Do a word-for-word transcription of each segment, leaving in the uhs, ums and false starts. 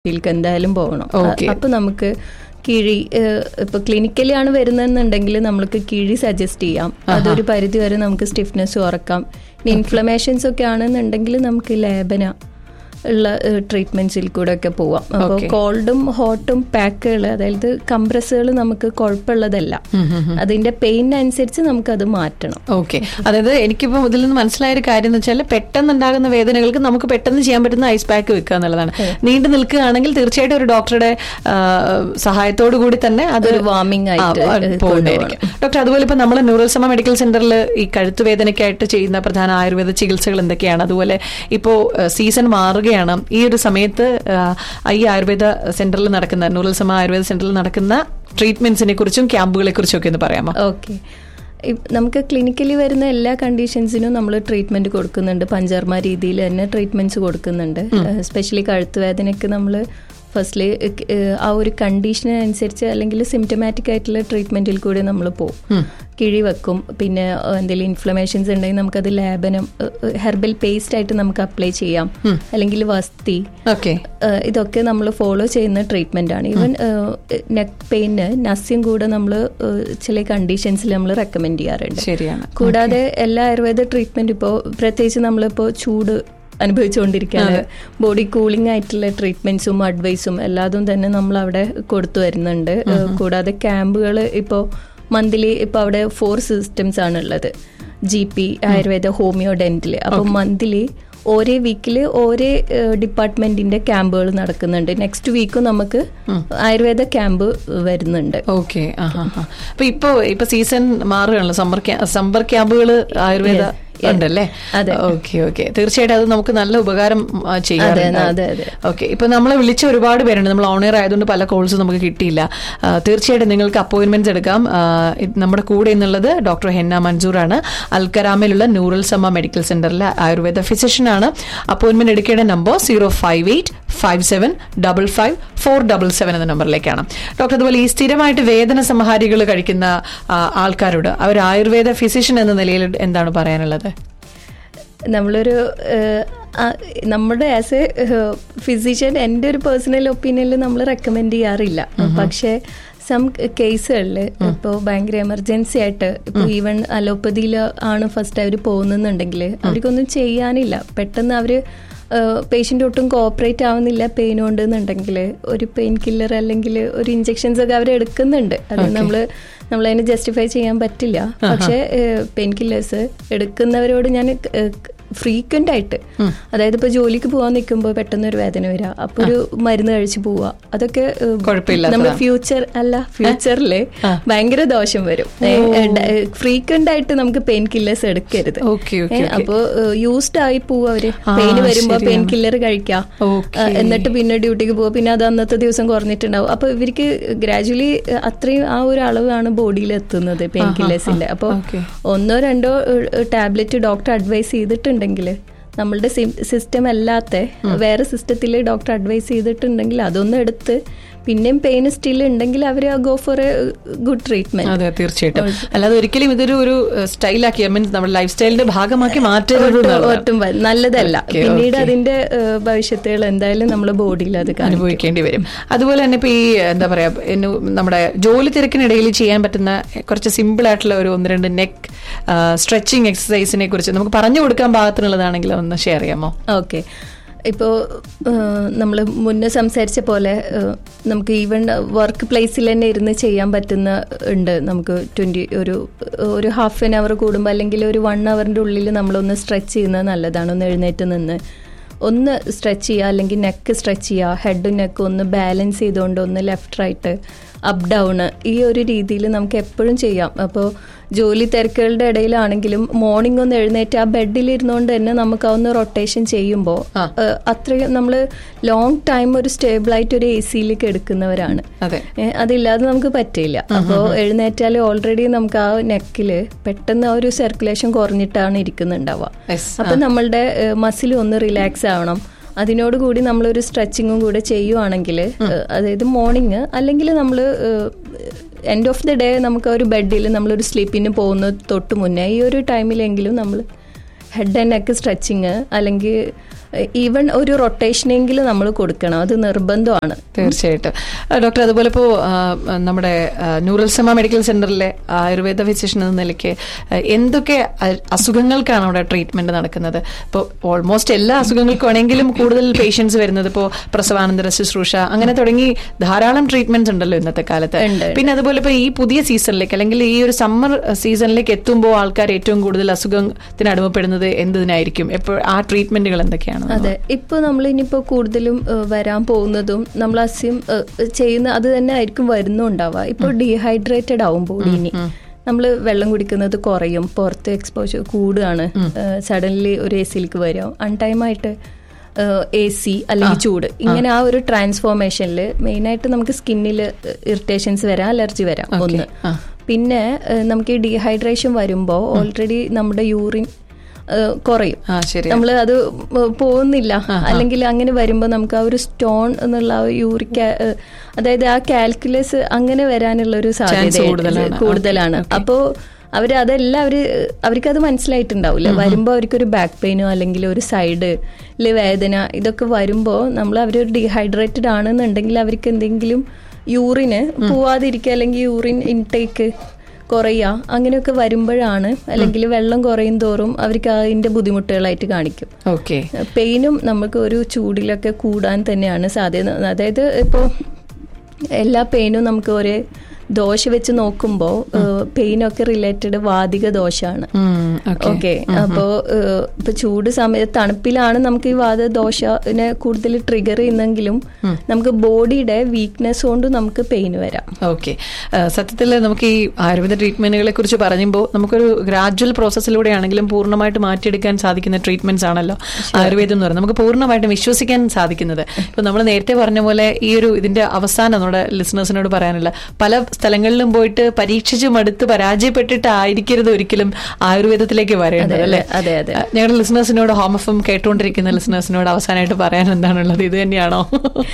ിലേക്ക് എന്തായാലും പോകണം. അപ്പൊ നമുക്ക് കിഴി ഇപ്പൊ ക്ലിനിക്കലി ആണ് വരുന്നതെന്നുണ്ടെങ്കിൽ നമ്മൾക്ക് കിഴി സജസ്റ്റ് ചെയ്യാം. അതൊരു പരിധി വരെ നമുക്ക് സ്റ്റിഫ്നെസ് കുറക്കാം. ഇൻഫ്ലമേഷൻസ് ഒക്കെ ആണെന്നുണ്ടെങ്കിൽ നമുക്ക് ലേപന ഉള്ള ട്രീറ്റ്മെന്റ്സിൽ കൂടെ ഒക്കെ പോവാം. അപ്പോൾ കോൾഡും ഹോട്ടും പാക്കുകൾ, അതായത് കംപ്രസ്സുകൾ നമുക്ക് കുഴപ്പമുള്ളതല്ല. അതിന്റെ പെയിൻ അനുസരിച്ച് നമുക്ക് അത് മാറ്റണം. ഓക്കെ, അതായത് എനിക്കിപ്പോൾ ഇതിൽ നിന്ന് മനസ്സിലായ ഒരു കാര്യം എന്ന് വെച്ചാൽ പെട്ടെന്നുണ്ടാകുന്ന വേദനകൾക്ക് നമുക്ക് പെട്ടെന്ന് ചെയ്യാൻ പറ്റുന്ന ഐസ് പാക്ക് വെക്കുക എന്നുള്ളതാണ്. നീണ്ടു നിൽക്കുകയാണെങ്കിൽ തീർച്ചയായിട്ടും ഒരു ഡോക്ടറുടെ സഹായത്തോടു കൂടി തന്നെ അതൊരു വാമിംഗ് ആയിട്ട് പോകുന്നതായിരിക്കും. ഡോക്ടർ, അതുപോലെ ഇപ്പൊ നമ്മൾ ന്യൂറൽസമ മെഡിക്കൽ സെന്ററിൽ ഈ കഴുത്തുവേദനയ്ക്കായിട്ട് ചെയ്യുന്ന പ്രധാന ആയുർവേദ ചികിത്സകൾ എന്തൊക്കെയാണ്? അതുപോലെ ഇപ്പോ സീസൺ മാറുക ഈ ഒരു സമയത്ത് ഈ ആയുർവേദ സെന്ററിൽ നടക്കുന്ന ന്യൂറൽസമ ആയുർവേദ സെന്ററിൽ നടക്കുന്ന ട്രീറ്റ്മെന്റ്സിനെ കുറിച്ചും ക്യാമ്പുകളെ കുറിച്ചും ഒക്കെ ഒന്ന് പറയാമോ? ഓക്കെ, നമുക്ക് ക്ലിനിക്കലി വരുന്ന എല്ലാ കണ്ടീഷൻസിനും നമ്മൾ ട്രീറ്റ്മെന്റ് കൊടുക്കുന്നുണ്ട്. പഞ്ചകർമ്മ രീതിയിൽ തന്നെ ട്രീറ്റ്മെന്റ്സ് കൊടുക്കുന്നുണ്ട്. എസ്പെഷ്യലി കഴുത്തുവേദനയ്ക്ക് നമ്മൾ ഫസ്റ്റ്ലി ആ ഒരു കണ്ടീഷനനുസരിച്ച് അല്ലെങ്കിൽ സിംറ്റമാറ്റിക് ആയിട്ടുള്ള ട്രീറ്റ്മെന്റിൽ കൂടി നമ്മൾ പോകും. കിഴി വെക്കും. പിന്നെ എന്തെങ്കിലും ഇൻഫ്ലമേഷൻസ് ഉണ്ടെങ്കിൽ നമുക്കത് ലേപനം ഹെർബൽ പേസ്റ്റ് ആയിട്ട് നമുക്ക് അപ്ലൈ ചെയ്യാം. അല്ലെങ്കിൽ വസ്തി, ഇതൊക്കെ നമ്മൾ ഫോളോ ചെയ്യുന്ന ട്രീറ്റ്മെന്റ് ആണ്. ഈവൻ നെക്ക് പെയിന് നസ്യം കൂടെ നമ്മൾ ചില കണ്ടീഷൻസിൽ നമ്മൾ റെക്കമെൻഡ് ചെയ്യാറുണ്ട്. ശരിയാണ്. കൂടാതെ എല്ലാ ആയുർവേദ ട്രീറ്റ്മെന്റ് ഇപ്പോൾ പ്രത്യേകിച്ച് നമ്മളിപ്പോൾ ചൂട് അനുഭവിച്ചുകൊണ്ടിരിക്കുകയാണ്. ബോഡി കൂളിംഗ് ആയിട്ടുള്ള ട്രീറ്റ്മെന്റ്സും അഡ്വൈസും എല്ലാതും തന്നെ നമ്മൾ അവിടെ കൊടുത്തു വരുന്നുണ്ട്. കൂടാതെ ക്യാമ്പുകൾ ഇപ്പോൾ മന്ത്ലി ഇപ്പോൾ അവിടെ ഫോർ സിസ്റ്റംസ് ആണുള്ളത്. G P, Ayurveda, homeo, dental. അപ്പോൾ മന്ത്ലി ഓരോ വീക്കില് ഓരോ ഡിപ്പാർട്ട്മെന്റിന്റെ ക്യാമ്പുകൾ നടക്കുന്നുണ്ട്. നെക്സ്റ്റ് വീക്കും നമുക്ക് ആയുർവേദ ക്യാമ്പ് വരുന്നുണ്ട്. ഓക്കെ, അപ്പൊ ഇപ്പൊ ഇപ്പൊ സീസൺ മാറുകയാണല്ലോ. സമ്മർ സമ്മർ ക്യാമ്പുകൾ ആയുർവേദ ഉണ്ടല്ലേ? ഓക്കെ ഓക്കെ, തീർച്ചയായിട്ടും അത് നമുക്ക് നല്ല ഉപകാരം ചെയ്യാറുണ്ട്. ഓക്കെ, ഇപ്പൊ നമ്മളെ വിളിച്ച ഒരുപാട് പേരുണ്ട്. നമ്മൾ ഓണർ ആയതുകൊണ്ട് പല കോൾസും നമുക്ക് കിട്ടിയില്ല. തീർച്ചയായിട്ടും നിങ്ങൾക്ക് അപ്പോയിന്റ്മെന്റ്സ് എടുക്കാം. നമ്മുടെ കൂടെ എന്നുള്ളത് ഡോക്ടർ ഹെന്ന മൻസൂർ ആണ്. അൽക്കരാമയിലുള്ള ന്യൂറൽസമ മെഡിക്കൽ സെന്ററിലെ ആയുർവേദ ഫിസിഷ്യൻ ആണ്. അപ്പോയിന്റ്മെന്റ് എടുക്കേണ്ട number zero five eight five seven double five four double seven എന്ന നമ്പറിലേക്കാണ്. ഡോക്ടർ, അതുപോലെ ഈ സ്ഥിരമായിട്ട് വേദന സംഹാരികൾ കഴിക്കുന്ന ആൾക്കാരോട് അവർ ആയുർവേദ ഫിസിഷ്യൻ എന്ന നിലയിൽ എന്താണ് പറയാനുള്ളത്? നമ്മളൊരു നമ്മുടെ ആസ് എ ഫിസിഷ്യൻ എൻ്റെ ഒരു പേഴ്സണൽ ഒപ്പീനിയനിൽ നമ്മൾ റെക്കമെൻഡ് ചെയ്യാറില്ല. പക്ഷേ സം കേസുകളിൽ ഇപ്പോൾ ഭയങ്കര എമർജൻസി ആയിട്ട് ഇപ്പോൾ ഈവൻ അലോപ്പതിയിൽ ആണ് ഫസ്റ്റ് അവർ പോകുന്നുണ്ടെങ്കിൽ അവർക്കൊന്നും ചെയ്യാനില്ല. പെട്ടെന്ന് അവർ പേഷ്യൻ്റ് ഒട്ടും കോപ്പറേറ്റ് ആവുന്നില്ല പെയിൻ കൊണ്ടെന്നുണ്ടെങ്കിൽ ഒരു പെയിൻ കില്ലർ അല്ലെങ്കിൽ ഒരു ഇഞ്ചെക്ഷൻസ് ഒക്കെ അവർ എടുക്കുന്നുണ്ട്. അത് നമ്മൾ നമ്മളതിന് ജസ്റ്റിഫൈ ചെയ്യാൻ പറ്റില്ല. പക്ഷേ പെയിൻ കില്ലേഴ്സ് എടുക്കുന്നവരോട് ഞാൻ ഫ്രീക്വന്റ് ആയിട്ട്, അതായത് ഇപ്പൊ ജോലിക്ക് പോകാൻ നിൽക്കുമ്പോൾ പെട്ടെന്ന് ഒരു വേദന വരിക, അപ്പൊ ഒരു മരുന്ന് കഴിച്ച് പോവുക, അതൊക്കെ നമ്മുടെ ഫ്യൂച്ചർ അല്ല ഫ്യൂച്ചറില് ഭയങ്കര ദോഷം വരും. ഫ്രീക്വന്റ് ആയിട്ട് നമുക്ക് പെയിൻ കില്ലേഴ്സ് എടുക്കരുത്. അപ്പൊ യൂസ്ഡ് ആയി പോവുക അവര്. പെയിൻ വരുമ്പോ പെയിൻ കില്ലർ കഴിക്കാം, എന്നിട്ട് പിന്നെ ഡ്യൂട്ടിക്ക് പോവുക, പിന്നെ അത് അന്നത്തെ ദിവസം കുറഞ്ഞിട്ടുണ്ടാവും. അപ്പൊ ഇവർക്ക് ഗ്രാജുവലി അത്രയും ആ ഒരു അളവാണ് ബോഡിയിൽ എത്തുന്നത് പെയിൻ കില്ലേഴ്സിന്റെ. അപ്പൊ ഒന്നോ രണ്ടോ ടാബ്ലറ്റ് ഡോക്ടർ അഡ്വൈസ് ചെയ്തിട്ടുണ്ട് ണ്ടെങ്കിൽ നമ്മളുടെ സിസ്റ്റം അല്ലാത്ത വേറെ സിസ്റ്റത്തിൽ ഡോക്ടർ അഡ്വൈസ് ചെയ്തിട്ടുണ്ടെങ്കിൽ അതൊന്നും എടുത്ത് പിന്നെയും പെയിൻ സ്റ്റിൽ ഉണ്ടെങ്കിൽ അവർ go for A good treatment. അതെ, തീർച്ചയായിട്ടും. അല്ലാതെ ഒരിക്കലും ഇതൊരു ഒരു സ്റ്റൈലാക്കി മീൻസ് നമ്മുടെ ലൈഫ് സ്റ്റൈലിന്റെ ഭാഗമാക്കി മാറ്റരുത്, ഒട്ടും നല്ലതല്ല. പിന്നീട് അതിന്റെ ഭവിഷ്യത്തുകൾ എന്തായാലും നമ്മുടെ ബോഡിയിൽ അത് അനുഭവിക്കേണ്ടി വരും. അതുപോലെ തന്നെ ഇപ്പൊ ഈ എന്താ പറയാ നമ്മുടെ ജോലി തിരക്കിനിടയിൽ ചെയ്യാൻ പറ്റുന്ന കുറച്ച് സിമ്പിൾ ആയിട്ടുള്ള ഒരു ഒന്ന് രണ്ട് നെക്ക് സ്ട്രെച്ചിങ് എക്സസൈസിനെ കുറിച്ച് നമുക്ക് പറഞ്ഞു കൊടുക്കാൻ പാകത്തിനുള്ളതാണെങ്കിൽ ഒന്ന് ഷെയർ ചെയ്യാമോ? ഓക്കെ, ഇപ്പോൾ നമ്മൾ മുന്നേ സംസാരിച്ച പോലെ നമുക്ക് ഈവൻ വർക്ക് പ്ലേസിൽ തന്നെ ഇരുന്ന് ചെയ്യാൻ പറ്റുന്ന ഉണ്ട്. നമുക്ക് ട്വൻറ്റി ഒരു ഒരു ഹാഫ് ആൻ അവർ കൂടുമ്പോൾ അല്ലെങ്കിൽ ഒരു വൺ അവറിൻ്റെ ഉള്ളിൽ നമ്മളൊന്ന് സ്ട്രെച്ച് ചെയ്യുന്നത് നല്ലതാണ്. ഒന്ന് എഴുന്നേറ്റ് നിന്ന് ഒന്ന് സ്ട്രെച്ച് ചെയ്യുക, അല്ലെങ്കിൽ നെക്ക് സ്ട്രെച്ച് ചെയ്യുക, ഹെഡും നെക്കും ഒന്ന് ബാലൻസ് ചെയ്തുകൊണ്ട് ഒന്ന് ലെഫ്റ്റ് റൈറ്റ് അപ്പ് ഡൗൺ, ഈ ഒരു രീതിയിൽ നമുക്ക് എപ്പോഴും ചെയ്യാം. അപ്പോൾ ജോലി തിരക്കുകളുടെ ഇടയിലാണെങ്കിലും മോർണിംഗ് ഒന്ന് എഴുന്നേറ്റ് ആ ബെഡിൽ ഇരുന്നുകൊണ്ട് തന്നെ നമുക്ക് ആ ഒന്ന് റൊട്ടേഷൻ ചെയ്യുമ്പോൾ അത്രയും നമ്മൾ ലോങ് ടൈം ഒരു സ്റ്റേബിളായിട്ട് ഒരു എ സിയിലേക്ക് എടുക്കുന്നവരാണ്. അതില്ലാതെ നമുക്ക് പറ്റില്ല. അപ്പോൾ എഴുന്നേറ്റാൽ ഓൾറെഡി നമുക്ക് ആ നെക്കിൽ പെട്ടെന്ന് ആ ഒരു സർക്കുലേഷൻ കുറഞ്ഞിട്ടാണ് ഇരിക്കുന്നുണ്ടാവുക. അപ്പം നമ്മളുടെ മസിൽ ഒന്ന് റിലാക്സ് ആവണം. അതിനോടുകൂടി നമ്മളൊരു സ്ട്രെച്ചിങ്ങും കൂടെ ചെയ്യുവാണെങ്കിൽ, അതായത് മോർണിംഗ് അല്ലെങ്കിൽ നമ്മൾ എൻഡ് ഓഫ് ദി ഡേ നമുക്ക് ഒരു ബെഡിൽ നമ്മളൊരു സ്ലീപ്പിന് പോകുന്ന തൊട്ട് മുന്നേ ഈ ഒരു ടൈമിലെങ്കിലും നമ്മൾ ഹെഡ് ആൻഡ് നെക്ക് സ്ട്രെച്ചിങ് അല്ലെങ്കിൽ ഈവൻ ഒരു റൊട്ടേഷനെങ്കിലും നമ്മൾ കൊടുക്കണം, അത് നിർബന്ധമാണ്. തീർച്ചയായിട്ടും ഡോക്ടർ. അതുപോലെ ഇപ്പോൾ നമ്മുടെ ന്യൂറൽസമ മെഡിക്കൽ സെന്ററിലെ ആയുർവേദ ഫിസിഷ്യൻ എന്ന നിലയ്ക്ക് എന്തൊക്കെ അസുഖങ്ങൾക്കാണ് അവിടെ ട്രീറ്റ്മെന്റ് നടക്കുന്നത്? ഇപ്പോൾ ഓൾമോസ്റ്റ് എല്ലാ അസുഖങ്ങൾക്കും ആണെങ്കിലും കൂടുതൽ പേഷ്യൻസ് വരുന്നത് ഇപ്പോൾ പ്രസവാനന്തര ശുശ്രൂഷ അങ്ങനെ തുടങ്ങി ധാരാളം ട്രീറ്റ്മെന്റ്സ് ഉണ്ടല്ലോ ഇന്നത്തെ കാലത്ത്. പിന്നെ അതുപോലെ ഇപ്പോൾ ഈ പുതിയ സീസണിലേക്ക് അല്ലെങ്കിൽ ഈ ഒരു സമ്മർ സീസണിലേക്ക് എത്തുമ്പോൾ ആൾക്കാർ ഏറ്റവും കൂടുതൽ അസുഖത്തിന് അടിമപ്പെടുന്നത് എന്തിനായിരിക്കും? എപ്പോൾ ആ ട്രീറ്റ്മെന്റുകൾ എന്തൊക്കെയാണ്? അതെ, ഇപ്പൊ നമ്മൾ ഇനിയിപ്പോ കൂടുതലും വരാൻ പോകുന്നതും നമ്മൾ അസ്യം ചെയ്യുന്ന അത് തന്നെ ആയിരിക്കും വരുന്നുണ്ടാവുക. ഇപ്പൊ ഡീഹൈഡ്രേറ്റഡ് ആവും ബോഡി. ഇനി നമ്മൾ വെള്ളം കുടിക്കുന്നത് കുറയും, പുറത്ത് എക്സ്പോഷർ കൂടുകയാണ്, സഡൻലി ഒരു എ സിയിലേക്ക് വരും, അൺടൈമായിട്ട് എ സി അല്ലെങ്കിൽ ചൂട്, ഇങ്ങനെ ആ ഒരു ട്രാൻസ്ഫോർമേഷനിൽ മെയിനായിട്ട് നമുക്ക് സ്കിന്നിൽ ഇറിറ്റേഷൻസ് വരാം, അലർജി വരാം ഒന്ന്. പിന്നെ നമുക്ക് ഈ ഡീഹൈഡ്രേഷൻ വരുമ്പോൾ ഓൾറെഡി നമ്മുടെ യൂറിൻ കുറയും, നമ്മൾ അത് പോകുന്നില്ല. അല്ലെങ്കിൽ അങ്ങനെ വരുമ്പോൾ നമുക്ക് ആ ഒരു സ്റ്റോൺ എന്നുള്ള യൂറിക്, അതായത് ആ കാൽക്കുലസ് അങ്ങനെ വരാനുള്ള ഒരു സാധ്യത കൂടുതലാണ്. അപ്പോൾ അവർ അതെല്ലാം അവർ അവർക്കത് മനസ്സിലായിട്ടുണ്ടാവില്ല. വരുമ്പോൾ അവർക്കൊരു ബാക്ക് പെയിനോ അല്ലെങ്കിൽ ഒരു സൈഡിൽ വേദന ഇതൊക്കെ വരുമ്പോൾ നമ്മൾ അവർ ഡീഹൈഡ്രേറ്റഡ് ആണെന്നുണ്ടെങ്കിൽ അവർക്ക് എന്തെങ്കിലും യൂറിന് പോവാതിരിക്കുക അല്ലെങ്കിൽ യൂറിൻ ഇൻടേക്ക് കുറയുക അങ്ങനെയൊക്കെ വരുമ്പോഴാണ്, അല്ലെങ്കിൽ വെള്ളം കുറയും തോറും അവർക്ക് അതിന്റെ ബുദ്ധിമുട്ടുകളായിട്ട് കാണിക്കും. ഓക്കെ, പെയിനും നമുക്ക് ഒരു ചൂടിലൊക്കെ കൂടാൻ തന്നെയാണ് സാധ്യത. അതായത് ഇപ്പോൾ എല്ലാ പെയിനും നമുക്ക് ഒരേ ദോശ വെച്ച് നോക്കുമ്പോൾ പെയിനൊക്കെ റിലേറ്റഡ് വാതിക ദോഷമാണ്. ഓക്കെ, അപ്പോ ഇപ്പൊ ചൂട് സമയത്ത് തണുപ്പിലാണ് നമുക്ക് ഈ വാത ദോഷനെ കൂടുതൽ ട്രിഗർ ചെയ്യുന്നെങ്കിലും നമുക്ക് ബോഡിയുടെ വീക്ക്നെസ് കൊണ്ട് നമുക്ക് പെയിൻ വരാം. ഓക്കെ, സത്യത്തിൽ നമുക്ക് ഈ ആയുർവേദ ട്രീറ്റ്മെന്റുകളെ കുറിച്ച് പറയുമ്പോൾ നമുക്കൊരു ഗ്രാജുവൽ പ്രോസസ്സിലൂടെയാണെങ്കിലും പൂർണ്ണമായിട്ട് മാറ്റിയെടുക്കാൻ സാധിക്കുന്ന ട്രീറ്റ്മെന്റ്സ് ആണല്ലോ ആയുർവേദം എന്ന് പറയുന്നത്. നമുക്ക് പൂർണ്ണമായിട്ടും വിശ്വസിക്കാൻ സാധിക്കുന്നത്. ഇപ്പൊ നമ്മൾ നേരത്തെ പറഞ്ഞ പോലെ ഈ ഒരു ഇതിന്റെ അവസാനം നമ്മുടെ ലിസണേഴ്സിനോട് പറയാനുള്ള, പല സ്ഥലങ്ങളിലും പോയിട്ട് പരീക്ഷിച്ച് മടുത്ത് പരാജയപ്പെട്ടിട്ടായിരിക്കരുത് ഒരിക്കലും ആയുർവേദത്തിലേക്ക് വരേണ്ടത് അല്ലേ? ഞങ്ങളുടെ ലിസണേഴ്സിനോട്, ഹോം എഫ് എം കേട്ടുകൊണ്ടിരിക്കുന്ന ലിസണേഴ്സിനോട് അവസാനമായിട്ട് പറയാൻ എന്താണുള്ളത്? ഇത് തന്നെയാണോ?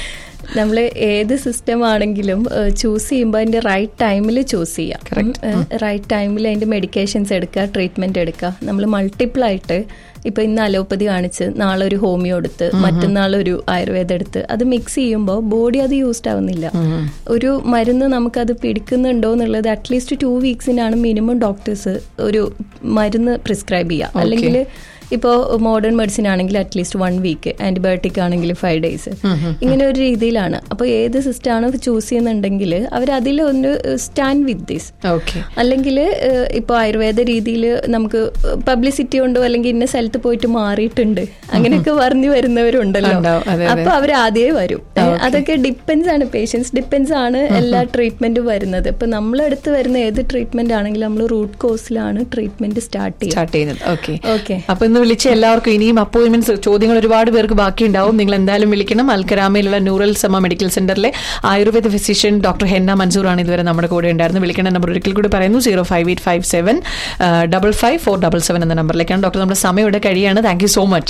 നമ്മൾ ഏത് സിസ്റ്റം ആണെങ്കിലും ചൂസ് ചെയ്യുമ്പോൾ അതിന്റെ റൈറ്റ് ടൈമിൽ ചൂസ് ചെയ്യാം. റൈറ്റ് ടൈമിൽ അതിന്റെ മെഡിക്കേഷൻസ് എടുക്കുക, ട്രീറ്റ്മെന്റ് എടുക്കുക. നമ്മൾ മൾട്ടിപ്പിൾ ആയിട്ട് ഇപ്പൊ ഇന്ന് അലോപ്പതി കാണിച്ച് നാളെ ഒരു ഹോമിയോ എടുത്ത് മറ്റന്നാൾ ഒരു ആയുർവേദം എടുത്ത് അത് മിക്സ് ചെയ്യുമ്പോൾ ബോഡി അത് യൂസ്ഡ് ആവുന്നില്ല. ഒരു മരുന്ന് നമുക്കത് പിടിക്കുന്നുണ്ടോ എന്നുള്ളത് അറ്റ്ലീസ്റ്റ് ടു വീക്സിനാണ് മിനിമം ഡോക്ടേഴ്സ് ഒരു മരുന്ന് പ്രിസ്ക്രൈബ് ചെയ്യുക. അല്ലെങ്കിൽ ഇപ്പോൾ മോഡേൺ മെഡിസിൻ ആണെങ്കിൽ അറ്റ്ലീസ്റ്റ് വൺ വീക്ക്, ആന്റിബയോട്ടിക് ആണെങ്കിൽ ഫൈവ് ഡേയ്സ്, ഇങ്ങനെ ഒരു രീതിയിലാണ്. അപ്പോൾ ഏത് സിസ്റ്റം ആണ് ചൂസ് ചെയ്യുന്നുണ്ടെങ്കിൽ അവർ അതിൽ ഒന്ന് സ്റ്റാൻഡ് വിത്ത് ദിസ്. അല്ലെങ്കിൽ ഇപ്പോൾ ആയുർവേദ രീതിയിൽ നമുക്ക് പബ്ലിസിറ്റി ഉണ്ടോ അല്ലെങ്കിൽ ഇന്ന സ്ഥലത്ത് പോയിട്ട് മാറിയിട്ടുണ്ട് അങ്ങനെയൊക്കെ പറഞ്ഞു വരുന്നവരുണ്ടല്ലോ. അപ്പൊ അവർ ആദ്യമേ വരും. അതൊക്കെ ഡിപ്പെൻസ് ആണ്, പേഷ്യൻസ് ഡിപ്പെൻസ് ആണ് എല്ലാ ട്രീറ്റ്മെന്റും വരുന്നത്. ഇപ്പൊ നമ്മളെടുത്ത് വരുന്ന ഏത് ട്രീറ്റ്മെന്റ് ആണെങ്കിലും നമ്മൾ റൂട്ട് കോസിലാണ് ട്രീറ്റ്മെന്റ് സ്റ്റാർട്ട് ചെയ്യുന്നത്. ഓക്കെ, അപ്പൊ ഇന്ന് വിളിച്ച എല്ലാവർക്കും ഇനിയും അപ്പോയിന്റ്മെന്റ്സ് ചോദ്യങ്ങൾ ഒരുപാട് പേർക്ക് ബാക്കിയുണ്ടാവും. നിങ്ങൾ എന്തായാലും വിളിക്കണം. അൽക്കരാമയിലുള്ള ന്യൂറൽസമ മെഡിക്കൽ സെന്ററിലെ Ayurveda physician doctor henna Mansoor ആണ് ഇതുവരെ നമ്മുടെ കൂടെ ഉണ്ടായിരുന്നു. വിളിക്കേണ്ട നമ്പർ ഒരിക്കൽ കൂടി പറയുന്നു, zero five eight five seven double five four double seven എന്ന നമ്പറിലേക്കാണ്. ഡോക്ടർ, നമ്മുടെ സമയം ഇവിടെ കഴിയാണ്. Thank you so much.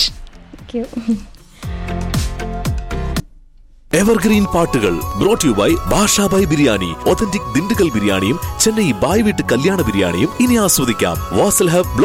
Evergreen പാട്ടുകൾ brought you by Basha Bhai biryani. Authentic Dindigul ബിരിയാണിയും ചെന്നൈ ബായ് വീട്ട് കല്യാണ ബിരിയാണിയും ഇനി ആസ്വദിക്കാം. വാസൽ ഹബ്